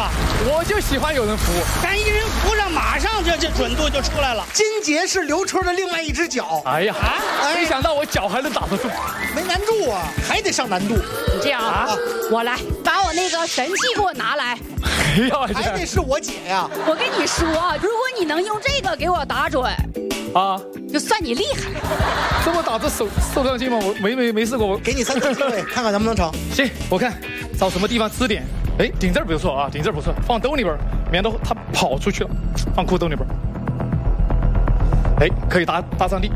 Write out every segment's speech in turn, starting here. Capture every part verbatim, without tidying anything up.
吧？ 我就喜欢有人扶， 咱一人扶上，马上这这准度就出来了。 金杰是刘春的另外一只脚。 哎呀， 啊哎、没想到我脚还能打得住， 没难度啊，还得上难度。 你这样啊，啊我来把我那个神器给我拿来。 哎呀， 还得是我姐呀。 我跟你说，如果你能用这个给我打准， 啊， 就算你厉害。 这么打着手受上去吗？我没没没试过，我给你三次机会，看看能不能成。 行，我看找什么地方支点。哎，顶这儿不错啊，顶这儿不错，放兜里边，免得他跑出去了，放裤兜里边。哎，可以搭搭上地。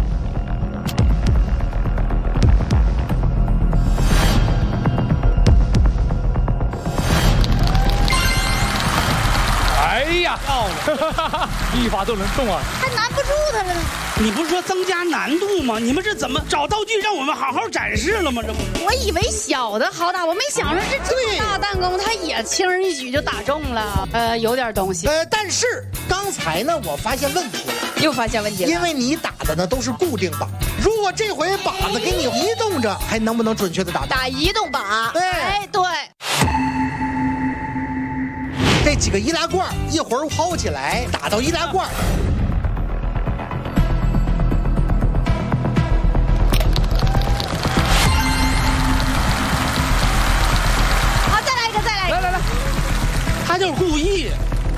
哎呀，漂亮！一发都能中啊， 还难不住他了呢。 你不是说增加难度吗？你们这怎么找道具让我们好好展示了吗？这不是？ 我以为小的好打，我没想着这这么大弹弓，它也轻而易举就打中了。呃，有点东西。 呃，但是刚才呢，我发现问题了， 又发现问题了。 因为你打的呢都是固定靶，如果这回靶子给你移动着，还能不能准确的打中？ 打移动靶。 对， 哎，对。 这几个易拉罐一会儿抛起来，打到易拉罐。 好，再来一个，再来一个。 来来来， 他就是故意。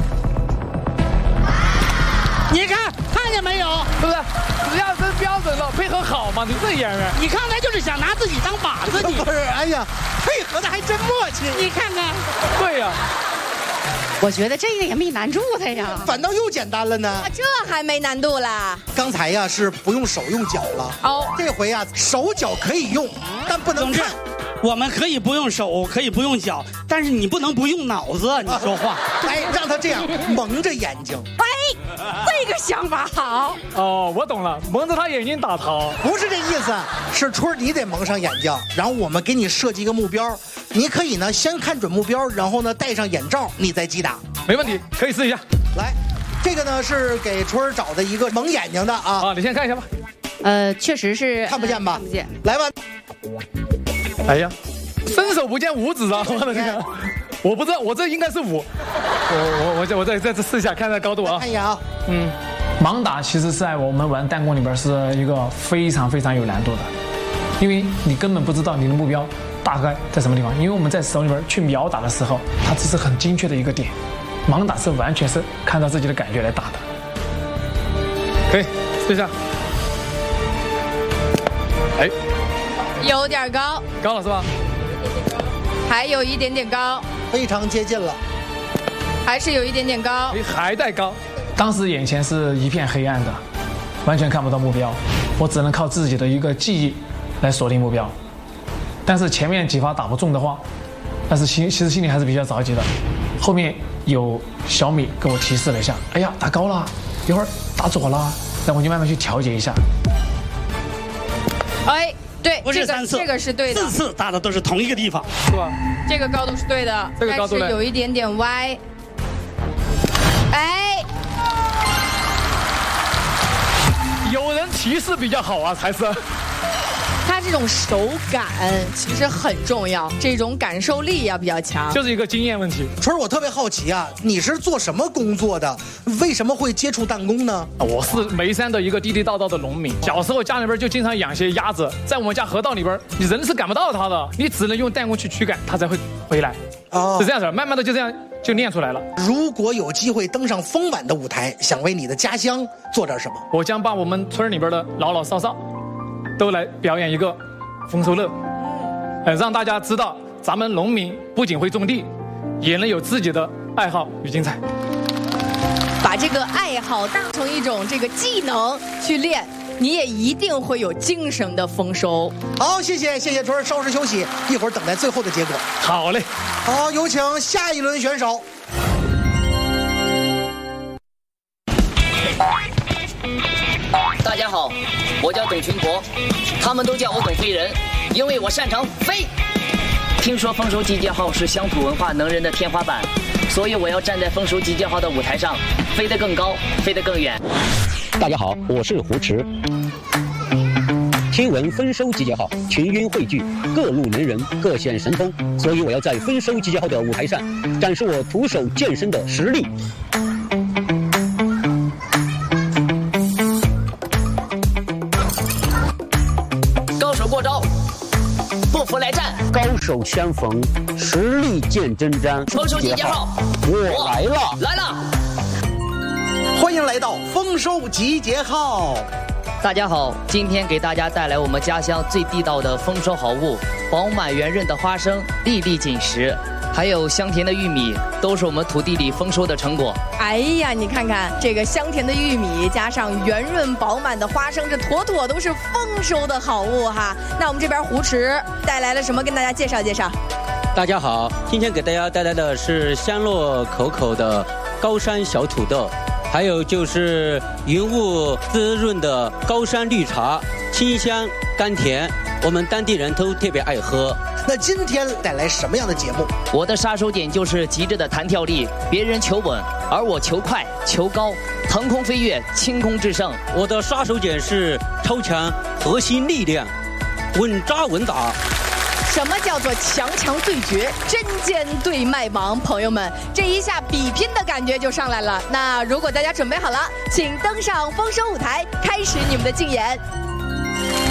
你看，看见没有？ 是不是？只要是标准了，配合好嘛，你这演员。 你刚才就是想拿自己当靶子，你不是？哎呀，配合的还真默契。 你看看， 对呀。 我觉得这个也没难住他呀， 反倒又简单了呢。 这还没难度啦。 刚才呀是不用手用脚了， 哦， 这回啊手脚可以用，但不能看。 我们可以不用手，可以不用脚，但是你不能不用脑子。你说话， 哎，让他这样蒙着眼睛。 哎，这个想法好。 哦，我懂了，蒙着他眼睛打桃。 不是这意思，是春儿你得蒙上眼睛，然后我们给你设计一个目标，你可以呢先看准目标，然后呢戴上眼罩，你再击打。 没问题，可以试一下。 来，这个呢是给春儿找的一个蒙眼睛的啊。 啊，你先看一下吧。 呃，确实是看不见吧？ 看不见。 来吧。 哎呀，伸手不见五指啊！我的天，我不知道，我这应该是五。我我我再我再再次试一下，看看高度啊。 看一眼啊。 嗯， 盲打其实在我们玩弹弓里边是一个非常非常有难度的，因为你根本不知道你的目标大概在什么地方。因为我们在手里边去秒打的时候，它只是很精确的一个点，盲打是完全是看到自己的感觉来打的。 可以试一下。哎， 有点高， 高了是吧？ 还有一点点高， 非常接近了， 还是有一点点高。 哎，还带高。 当时眼前是一片黑暗的，完全看不到目标，我只能靠自己的一个记忆来锁定目标。但是前面几发打不中的话，但是心其实心里还是比较着急的。后面有小米给我提示了一下，哎呀，打高了，一会儿打左了，那我就慢慢去调节一下。 哎，对， 不是三次， 这个是对的， 四次打的都是同一个地方， 是吧？ 这个高度是对的， 这个高度但是有一点点歪。哎， 有人提示比较好啊，才是。 他这种手感其实很重要，这种感受力要比较强， 就是一个经验问题。 春儿，我特别好奇啊，你是做什么工作的？为什么会接触弹弓呢？ 我是眉山的一个地地道道的农民，小时候家里边就经常养些鸭子，在我们家河道里边，你人是赶不到它的，你只能用弹弓去驱赶，它才会回来。哦，是这样子，慢慢的就这样就练出来了。 如果有机会登上丰晚的舞台，想为你的家乡做点什么？ 我将把我们村里边的老老少少都来表演一个丰收乐，呃，让大家知道咱们农民不仅会种地，也能有自己的爱好与精彩。 把这个爱好当成一种这个技能去练，你也一定会有精神的丰收。 好，谢谢谢谢春儿，稍事休息，一会儿等待最后的结果。 好嘞， 好，有请下一轮选手。 大家好，我叫董群博，他们都叫我董飞人，因为我擅长飞。听说丰收集结号是乡土文化能人的天花板，所以我要站在丰收集结号的舞台上，飞得更高，飞得更远。 大家好，我是胡驰。 听闻丰收集结号群英汇聚，各路能人各显神通，所以我要在丰收集结号的舞台上展示我徒手健身的实力。 高手过招，不服来战， 高手相逢，实力见真章。 丰收集结号， 我来了， 来了！ 欢迎来到丰收集结号。 大家好，今天给大家带来我们家乡最地道的丰收好物——饱满圆润的花生，粒粒紧实，还有香甜的玉米，都是我们土地里丰收的成果。 哎呀，你看看这个香甜的玉米，加上圆润饱满的花生，这妥妥都是丰收的好物哈。那我们这边胡池带来了什么，跟大家介绍介绍？ 大家好，今天给大家带来的是香糯口口的高山小土豆。还有就是云雾滋润的高山绿茶，清香甘甜，我们当地人都特别爱喝。 那今天带来什么样的节目？ 我的杀手锏就是极致的弹跳力，别人求稳，而我求快、求高，腾空飞跃，清空制胜。 我的杀手锏是超强核心力量，稳扎稳打。 什么叫做强强对决，针尖对麦芒？朋友们，这一下比拼的感觉就上来了。那如果大家准备好了，请登上丰收舞台，开始你们的竞演。